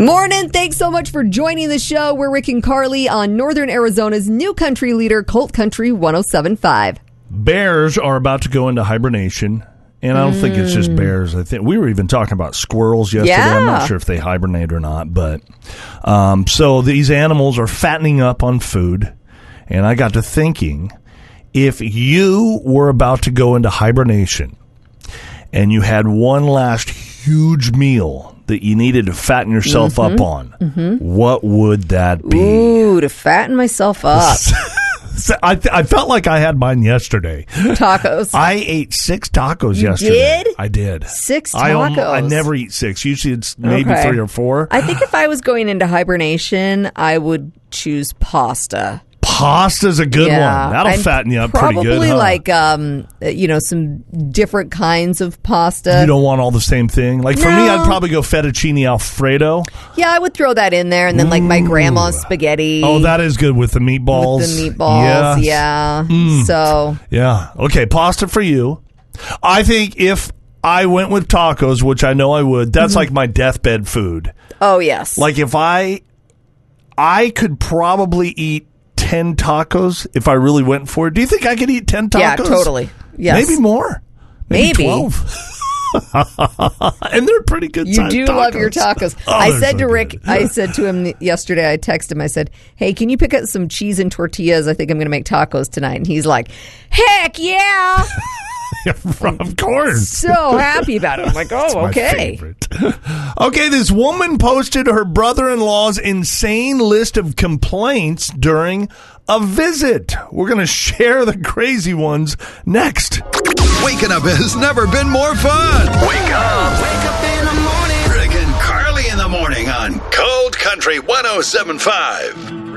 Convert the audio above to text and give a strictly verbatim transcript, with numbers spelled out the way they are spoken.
Morning. Thanks so much for joining the show. We're Rick and Carly on Northern Arizona's new country leader, Colt Country one oh seven point five. Bears are about to go into hibernation. And I don't mm. think it's just bears. I think we were even talking about squirrels yesterday. Yeah. I'm not sure if they hibernate or not. But um, so these animals are fattening up on food. And I got to thinking, if you were about to go into hibernation and you had one last huge meal that you needed to fatten yourself mm-hmm. up on, mm-hmm. what would that be? Ooh, to fatten myself up. I, th- I felt like I had mine yesterday. Tacos. I ate six tacos you yesterday. did? I did. Six tacos? I, um, I never eat six. Usually it's maybe okay. three or four. I think if I was going into hibernation, I would choose pasta. Pasta's a good yeah, one. That'll I'd fatten you up pretty good. Probably huh? like, um, you know, some different kinds of pasta. You don't want all the same thing? Like for no. me, I'd probably go fettuccine Alfredo. Yeah, I would throw that in there. And then like my grandma's spaghetti. Oh, that is good with the meatballs. With the meatballs, yes. yeah. Mm. So. Yeah. Okay, pasta for you. I think if I went with tacos, which I know I would, that's mm-hmm. like my deathbed food. Oh, yes. Like if I, I could probably eat ten tacos if I really went for it. Do you think I could eat ten tacos? Yeah, totally. Yes. Maybe more. Maybe, Maybe. twelve. And they're pretty good You sized do tacos. love your tacos. Oh, I said so to Rick, good. I said to him yesterday, I texted him, I said, hey, can you pick up some cheese and tortillas? I think I'm going to make tacos tonight. And he's like, heck yeah. Of course. So happy about it. I'm like, oh, okay. Okay, this woman posted her brother-in-law's insane list of complaints during a visit. We're going to share the crazy ones next. Waking up has never been more fun. Wake up. Wake up in the morning. Rick and Carly in the morning on Cold Country one oh seven point five.